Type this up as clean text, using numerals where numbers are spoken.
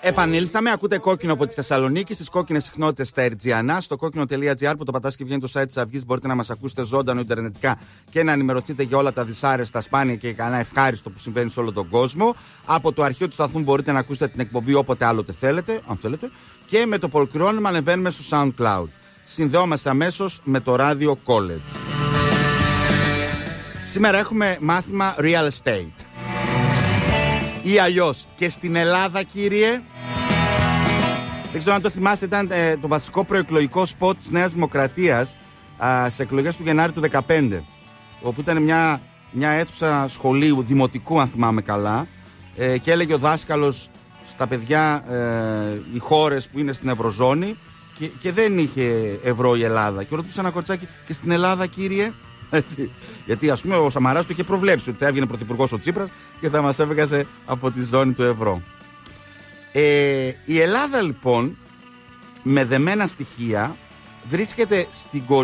Επανήλθαμε, ακούτε Κόκκινο από τη Θεσσαλονίκη, στις κόκκινες συχνότητες στα Ερτζιανά, στο κόκκινο.gr που το πατάς και βγαίνει το site της Αυγής. Μπορείτε να μας ακούσετε ζωντανό ιντερνετικά και να ενημερωθείτε για όλα τα δυσάρεστα, σπάνια και κανένα ευχάριστο που συμβαίνει σε όλο τον κόσμο. Από το αρχείο του σταθμού μπορείτε να ακούσετε την εκπομπή όποτε άλλοτε θέλετε, αν θέλετε. Και με το πολυκρόνημα ανεβαίνουμε στο SoundCloud. Συνδεόμαστε αμέσως με το Radio College. Σήμερα έχουμε μάθημα Real Estate. Ή αλλιώς και στην Ελλάδα, κύριε. Δεν ξέρω αν το θυμάστε, ήταν το βασικό προεκλογικό σποτ της Νέας Δημοκρατίας σε εκλογές του Γενάρη του 2015, όπου ήταν μια αίθουσα σχολείου, δημοτικού αν θυμάμαι καλά, και έλεγε ο δάσκαλος στα παιδιά οι χώρες που είναι στην Ευρωζώνη και δεν είχε ευρώ η Ελλάδα. Και ρωτούσε ένα κοριτσάκι, και στην Ελλάδα, κύριε? Έτσι. Γιατί ας πούμε ο Σαμαράς το είχε προβλέψει ότι θα έβγαινε πρωθυπουργός ο Τσίπρας και θα μας έβγαζε από τη ζώνη του ευρώ. Η Ελλάδα λοιπόν με δεμένα στοιχεία βρίσκεται στην κορυφή